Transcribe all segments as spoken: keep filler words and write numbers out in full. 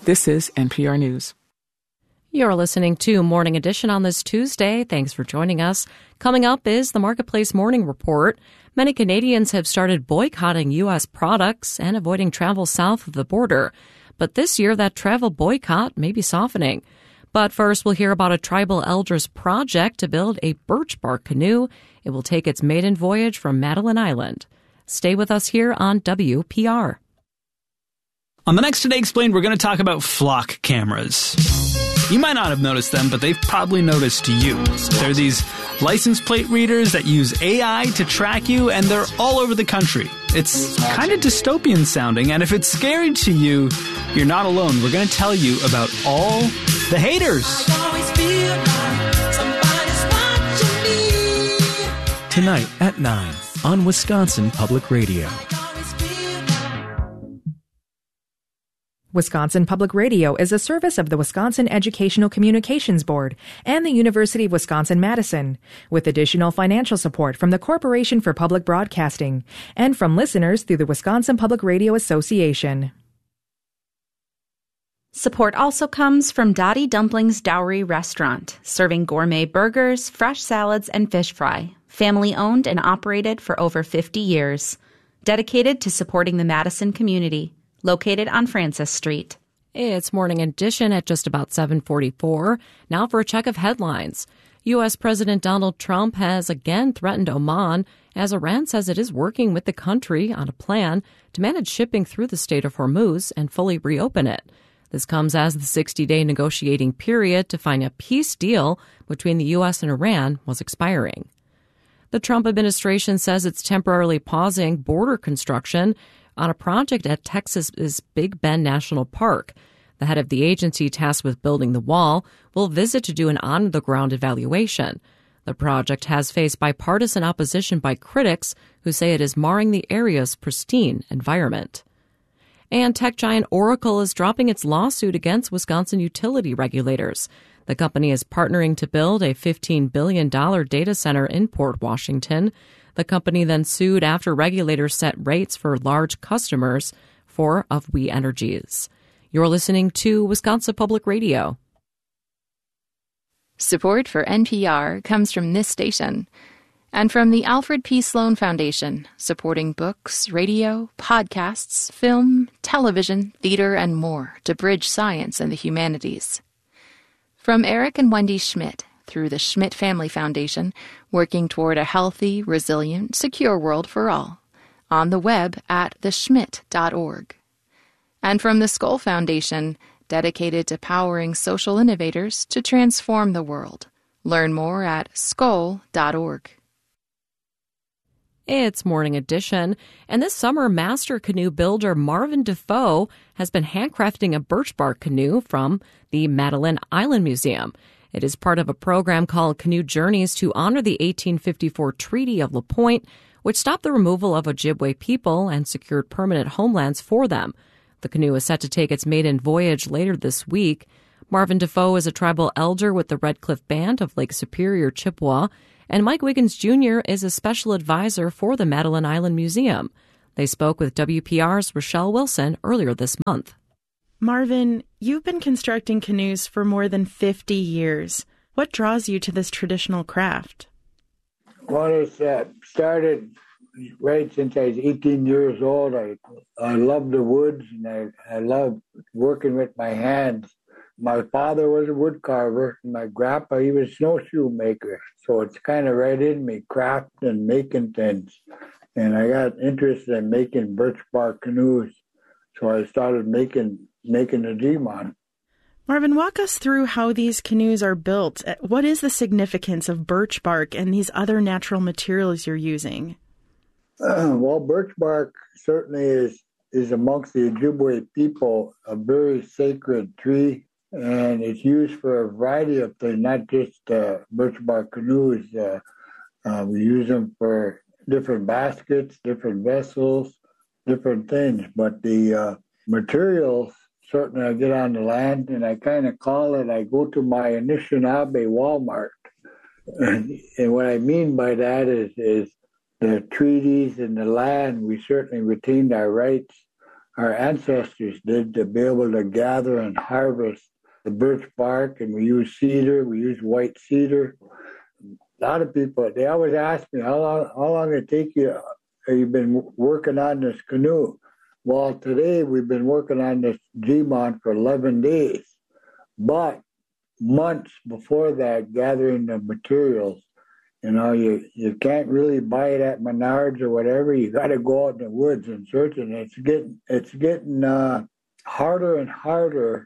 This is N P R News. You're listening to Morning Edition on this Tuesday. Thanks for joining us. Coming up is the Marketplace Morning Report. Many Canadians have started boycotting U S products and avoiding travel south of the border. But this year, that travel boycott may be softening. But first, we'll hear about a tribal elders project to build a birch bark canoe. It will take its maiden voyage from Madeline Island. Stay with us here on W P R. On the next Today Explained, we're going to talk about flock cameras. You might not have noticed them, but they've probably noticed you. They're these license plate readers that use A I to track you, and they're all over the country. It's kind of dystopian sounding, and if it's scary to you, you're not alone. We're going to tell you about all the haters. Tonight at nine on Wisconsin Public Radio. Wisconsin Public Radio is a service of the Wisconsin Educational Communications Board and the University of Wisconsin-Madison, with additional financial support from the Corporation for Public Broadcasting and from listeners through the Wisconsin Public Radio Association. Support also comes from Dottie Dumplings Dowry Restaurant, serving gourmet burgers, fresh salads, and fish fry. Family-owned and operated for over fifty years. Dedicated to supporting the Madison community. Located on Francis Street. It's Morning Edition at just about seven forty-four. Now for a check of headlines. U S. President Donald Trump has again threatened Oman as Iran says it is working with the country on a plan to manage shipping through the Strait of Hormuz and fully reopen it. This comes as the sixty-day negotiating period to find a peace deal between the U S and Iran was expiring. The Trump administration says it's temporarily pausing border construction on a project at Texas's Big Bend National Park. The head of the agency tasked with building the wall will visit to do an on-the-ground evaluation. The project has faced bipartisan opposition by critics who say it is marring the area's pristine environment. And tech giant Oracle is dropping its lawsuit against Wisconsin utility regulators. The company is partnering to build a fifteen billion dollars data center in Port Washington. The company then sued after regulators set rates for large customers for of We Energies. You're listening to Wisconsin Public Radio. Support for N P R comes from this station and from the Alfred P. Sloan Foundation, supporting books, radio, podcasts, film, television, theater, and more to bridge science and the humanities. From Eric and Wendy Schmidt, through the Schmidt Family Foundation, working toward a healthy, resilient, secure world for all. On the web at the schmidt dot org. And from the Skoll Foundation, dedicated to powering social innovators to transform the world. Learn more at skoll dot org. It's Morning Edition, and this summer, master canoe builder Marvin Defoe has been handcrafting a birch bark canoe from the Madeline Island Museum. It is part of a program called Canoe Journeys to honor the eighteen fifty-four Treaty of La Pointe, which stopped the removal of Ojibwe people and secured permanent homelands for them. The canoe is set to take its maiden voyage later this week. Marvin Defoe is a tribal elder with the Red Cliff Band of Lake Superior, Chippewa, and Mike Wiggins Junior is a special advisor for the Madeline Island Museum. They spoke with W P R's Rochelle Wilson earlier this month. Marvin, you've been constructing canoes for more than fifty years. What draws you to this traditional craft? Well, it's uh, started right since I was eighteen years old. I I love the woods, and I, I love working with my hands. My father was a wood carver, and my grandpa, he was a snowshoe maker. So it's kind of right in me, crafting and making things. And I got interested in making birch bark canoes. So I started making making a dream on. Marvin, walk us through how these canoes are built. What is the significance of birch bark and these other natural materials you're using? Uh, well, birch bark certainly is, is amongst the Ojibwe people a very sacred tree, and it's used for a variety of things, not just uh, birch bark canoes. Uh, uh, we use them for different baskets, different vessels, different things, but the uh, materials, certainly I get on the land and I kind of call it, I go to my Anishinaabe Walmart. And, and what I mean by that is, is the treaties and the land, we certainly retained our rights our ancestors did to be able to gather and harvest the birch bark, and we use cedar, we use white cedar. A lot of people, they always ask me, how long, how long did it take you? Have you been working on this canoe? Well, today we've been working on this G-Mon for eleven days, but months before that, gathering the materials. You know, you, you can't really buy it at Menards or whatever. You got to go out in the woods and search it. And it's getting it's getting uh, harder and harder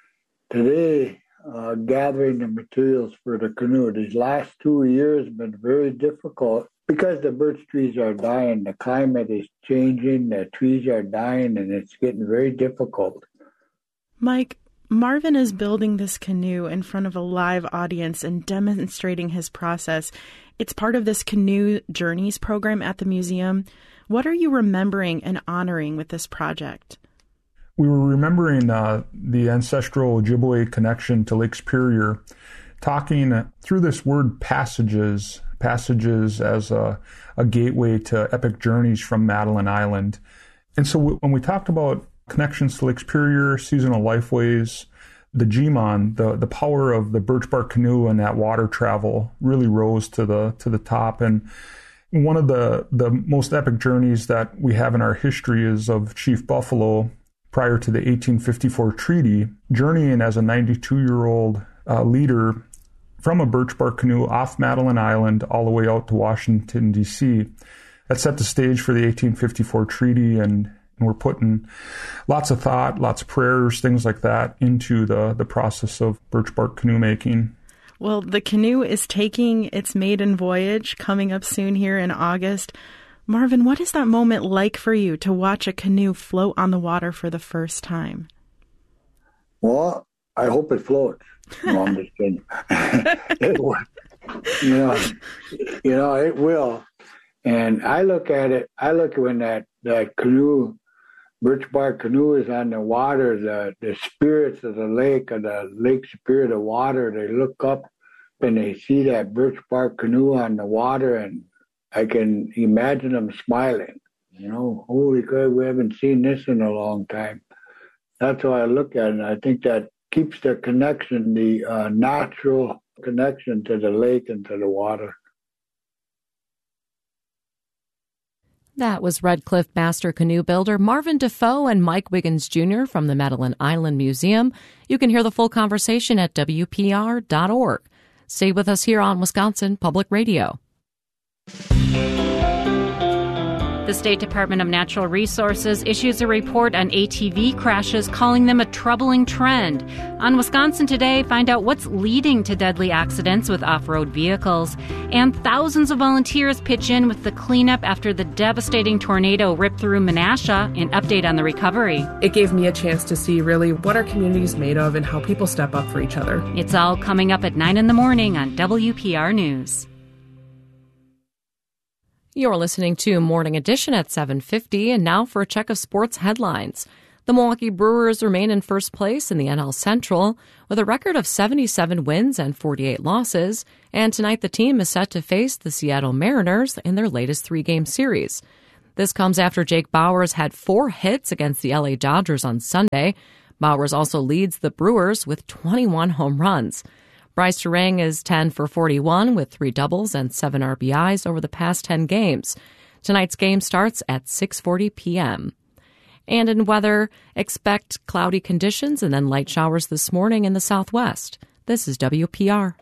today, uh, gathering the materials for the canoe. These last two years have been very difficult because the birch trees are dying. The climate is changing. The trees are dying, and it's getting very difficult. Mike, Marvin is building this canoe in front of a live audience and demonstrating his process. It's part of this Canoe Journeys program at the museum. What are you remembering and honoring with this project? We were remembering uh, the ancestral Ojibwe connection to Lake Superior, talking through this word passages, passages as a, a gateway to epic journeys from Madeline Island. And so w- when we talked about connections to Lake Superior, seasonal lifeways, the G-Mon, the, the power of the birch bark canoe and that water travel really rose to the to the top. And one of the, the most epic journeys that we have in our history is of Chief Buffalo prior to the eighteen fifty-four treaty, journeying as a ninety-two-year-old uh, leader from a birch bark canoe off Madeline Island all the way out to Washington, D C That set the stage for the eighteen fifty-four treaty, and And we're putting lots of thought, lots of prayers, things like that into the, the process of birch bark canoe making. Well, the canoe is taking its maiden voyage coming up soon here in August. Marvin, what is that moment like for you to watch a canoe float on the water for the first time? Well, I hope it floats. No, I'm just kidding. It will. You know, you know, it will. And I look at it, I look at when that, that canoe, birch bark canoe is on the water, the, the spirits of the lake, or the Lake Superior, the water, they look up and they see that birch bark canoe on the water, and I can imagine them smiling. You know, holy God, we haven't seen this in a long time. That's how I look at it, and I think that keeps the connection, the uh, natural connection to the lake and to the water. That was Red Cliff master canoe builder Marvin Defoe and Mike Wiggins Junior from the Madeline Island Museum. You can hear the full conversation at W P R dot org. Stay with us here on Wisconsin Public Radio. The State Department of Natural Resources issues a report on A T V crashes, calling them a troubling trend. On Wisconsin Today, find out what's leading to deadly accidents with off-road vehicles. And thousands of volunteers pitch in with the cleanup after the devastating tornado ripped through Menasha. An update on the recovery. It gave me a chance to see really what our community is made of and how people step up for each other. It's all coming up at nine in the morning on W P R News. You're listening to Morning Edition at seven fifty, and now for a check of sports headlines. The Milwaukee Brewers remain in first place in the N L Central with a record of seventy-seven wins and forty-eight losses, and tonight the team is set to face the Seattle Mariners in their latest three-game series. This comes after Jake Bauers had four hits against the L A Dodgers on Sunday. Bauers also leads the Brewers with twenty-one home runs. Bryce Turang is ten for forty-one with three doubles and seven R B Is over the past ten games. Tonight's game starts at six forty p.m. And in weather, expect cloudy conditions and then light showers this morning in the southwest. This is W P R.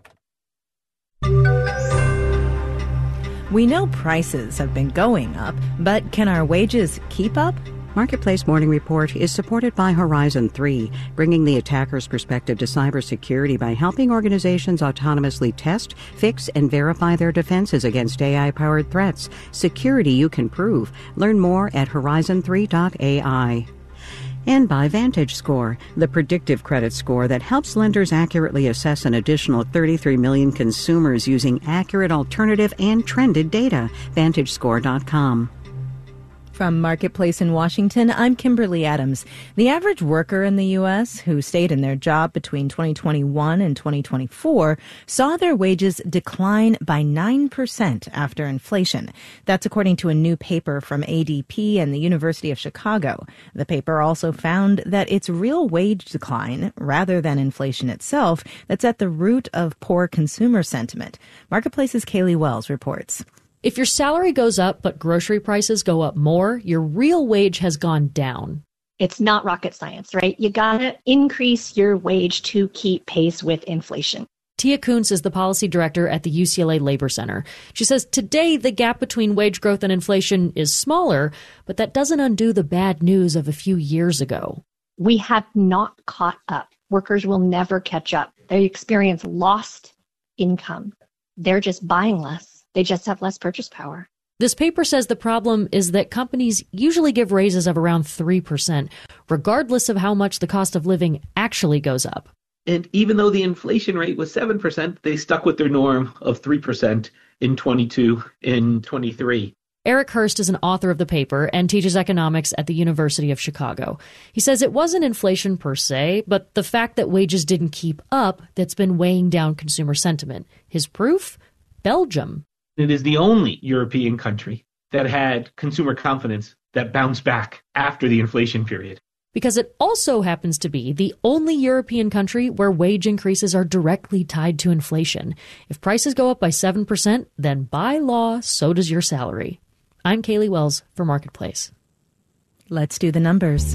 We know prices have been going up, but can our wages keep up? Marketplace Morning Report is supported by Horizon three, bringing the attacker's perspective to cybersecurity by helping organizations autonomously test, fix, and verify their defenses against A I-powered threats. Security you can prove. Learn more at horizon three dot A I. And by VantageScore, the predictive credit score that helps lenders accurately assess an additional thirty-three million consumers using accurate alternative and trended data. Vantage Score dot com. From Marketplace in Washington, I'm Kimberly Adams. The average worker in the U S who stayed in their job between twenty twenty-one and twenty twenty-four saw their wages decline by nine percent after inflation. That's according to a new paper from A D P and the University of Chicago. The paper also found that it's real wage decline, rather than inflation itself, that's at the root of poor consumer sentiment. Marketplace's Kaylee Wells reports. If your salary goes up but grocery prices go up more, your real wage has gone down. It's not rocket science, right? You gotta increase your wage to keep pace with inflation. Tia Kuntz is the policy director at the U C L A Labor Center. She says today the gap between wage growth and inflation is smaller, but that doesn't undo the bad news of a few years ago. We have not caught up. Workers will never catch up. They experience lost income. They're just buying less. They just have less purchase power. This paper says the problem is that companies usually give raises of around three percent, regardless of how much the cost of living actually goes up. And even though the inflation rate was seven percent, they stuck with their norm of three percent in twenty-two and twenty-three. Eric Hurst is an author of the paper and teaches economics at the University of Chicago. He says it wasn't inflation per se, but the fact that wages didn't keep up that's been weighing down consumer sentiment. His proof? Belgium. It is the only European country that had consumer confidence that bounced back after the inflation period. Because it also happens to be the only European country where wage increases are directly tied to inflation. If prices go up by seven percent, then by law, so does your salary. I'm Kaylee Wells for Marketplace. Let's do the numbers.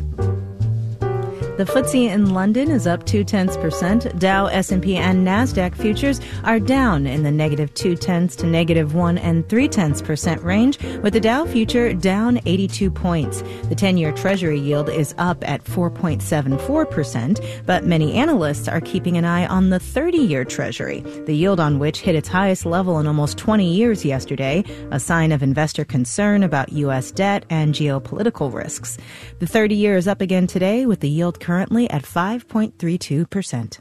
The F T S E in London is up two-tenths percent. Dow, S and P, and NASDAQ futures are down in the negative two-tenths to negative one and three-tenths percent range, with the Dow future down eighty-two points. The ten-year Treasury yield is up at four point seven four percent, but many analysts are keeping an eye on the thirty-year Treasury, the yield on which hit its highest level in almost twenty years yesterday, a sign of investor concern about U S debt and geopolitical risks. The thirty-year is up again today, with the yield currently at five point three two percent.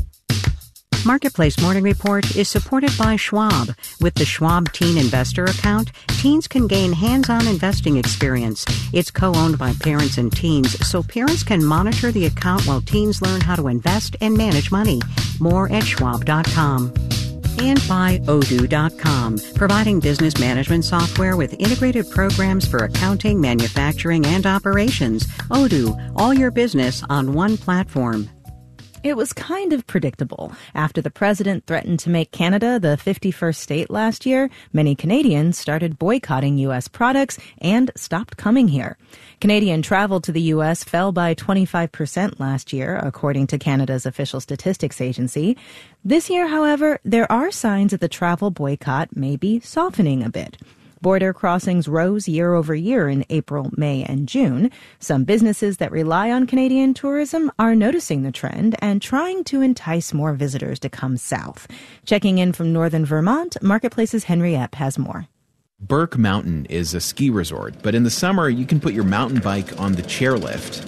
Marketplace Morning Report is supported by Schwab. With the Schwab Teen Investor Account, teens can gain hands-on investing experience. It's co-owned by parents and teens, so parents can monitor the account while teens learn how to invest and manage money. More at schwab dot com. And by Odoo dot com, providing business management software with integrated programs for accounting, manufacturing, and operations. Odoo, all your business on one platform. It was kind of predictable. After the president threatened to make Canada the fifty-first state last year, many Canadians started boycotting U S products and stopped coming here. Canadian travel to the U S fell by twenty-five percent last year, according to Canada's official statistics agency. This year, however, there are signs that the travel boycott may be softening a bit. Border crossings rose year over year in April, May, and June. Some businesses that rely on Canadian tourism are noticing the trend and trying to entice more visitors to come south. Checking in from northern Vermont, Marketplace's Henry Epp has more. Burke Mountain is a ski resort, but in the summer you can put your mountain bike on the chairlift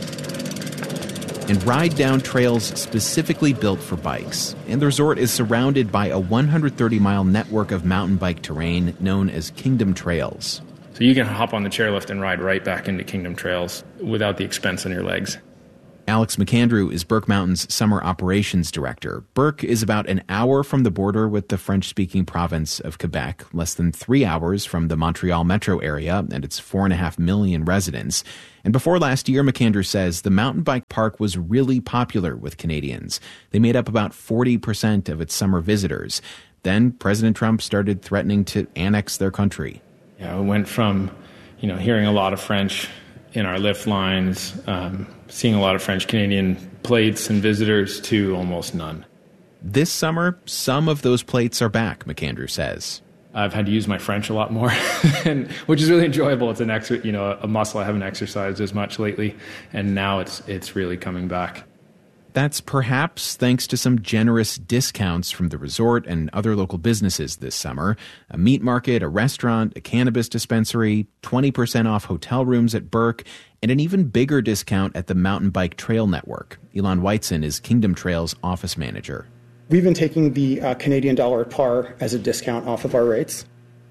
and ride down trails specifically built for bikes. And the resort is surrounded by a one hundred thirty mile network of mountain bike terrain known as Kingdom Trails. So you can hop on the chairlift and ride right back into Kingdom Trails without the expense on your legs. Alex McAndrew is Burke Mountain's summer operations director. Burke is about an hour from the border with the French-speaking province of Quebec, less than three hours from the Montreal metro area and its four and a half million residents. And before last year, McAndrew says the mountain bike park was really popular with Canadians. They made up about forty percent of its summer visitors. Then President Trump started threatening to annex their country. Yeah, we went from, you know, hearing a lot of French in our lift lines, um, seeing a lot of French-Canadian plates and visitors to almost none. This summer, some of those plates are back, McAndrew says. I've had to use my French a lot more, and, which is really enjoyable. It's an ex- you know, a muscle I haven't exercised as much lately, and now it's it's really coming back. That's perhaps thanks to some generous discounts from the resort and other local businesses this summer. A meat market, a restaurant, a cannabis dispensary, twenty percent off hotel rooms at Burke, and an even bigger discount at the Mountain Bike Trail Network. Elon Whiteson is Kingdom Trails office manager. We've been taking the uh, Canadian dollar par as a discount off of our rates.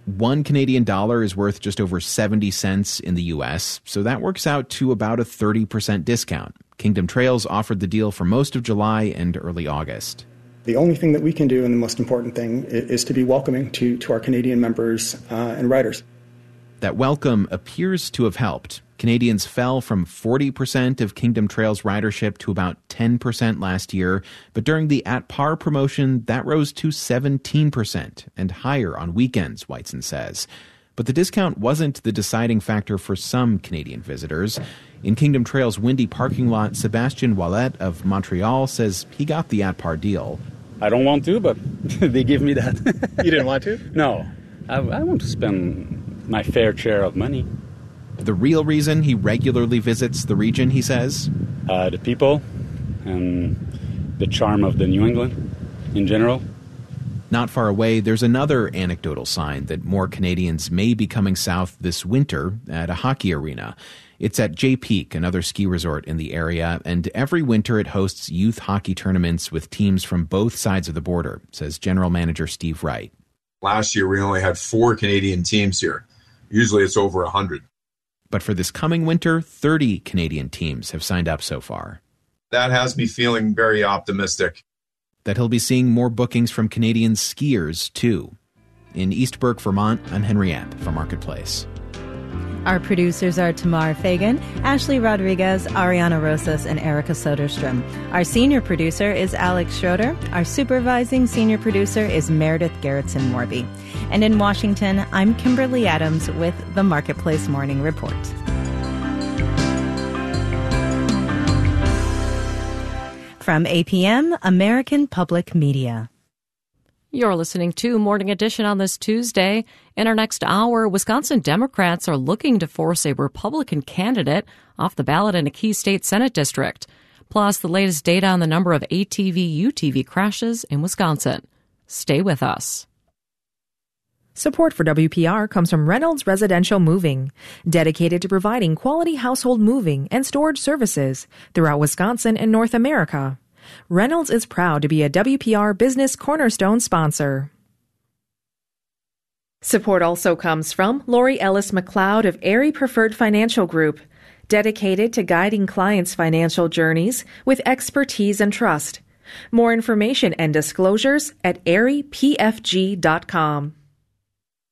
One Canadian dollar is worth just over seventy cents in the U S, so that works out to about a thirty percent discount. Kingdom Trails offered the deal for most of July and early August. The only thing that we can do, and the most important thing, is to be welcoming to, to our Canadian members uh, and riders. That welcome appears to have helped. Canadians fell from forty percent of Kingdom Trails ridership to about ten percent last year, but during the At Par promotion, that rose to seventeen percent and higher on weekends, Whiteson says. But the discount wasn't the deciding factor for some Canadian visitors. In Kingdom Trails' windy parking lot, Sebastian Wallet of Montreal says he got the At Par deal. I don't want to, but they give me that. You didn't want to? No. I, I want to spend my fair share of money. The real reason he regularly visits the region, he says? Uh, the people and the charm of the New England in general. Not far away, there's another anecdotal sign that more Canadians may be coming south this winter at a hockey arena. It's at Jay Peak, another ski resort in the area, and every winter it hosts youth hockey tournaments with teams from both sides of the border, says General Manager Steve Wright. Last year, we only had four Canadian teams here. Usually it's over one hundred. But for this coming winter, thirty Canadian teams have signed up so far. That has me feeling very optimistic. That he'll be seeing more bookings from Canadian skiers, too. In East Burke, Vermont, I'm Henry App for Marketplace. Our producers are Tamar Fagan, Ashley Rodriguez, Ariana Rosas, and Erica Soderstrom. Our senior producer is Alex Schroeder. Our supervising senior producer is Meredith Gerritsen-Morby. And in Washington, I'm Kimberly Adams with the Marketplace Morning Report. From A P M, American Public Media. You're listening to Morning Edition on this Tuesday. In our next hour, Wisconsin Democrats are looking to force a Republican candidate off the ballot in a key state Senate district. Plus, the latest data on the number of A T V U T V crashes in Wisconsin. Stay with us. Support for W P R comes from Reynolds Residential Moving, dedicated to providing quality household moving and storage services throughout Wisconsin and North America. Reynolds is proud to be a W P R Business Cornerstone sponsor. Support also comes from Lori Ellis McLeod of Erie Preferred Financial Group, dedicated to guiding clients' financial journeys with expertise and trust. More information and disclosures at erie p f g dot com.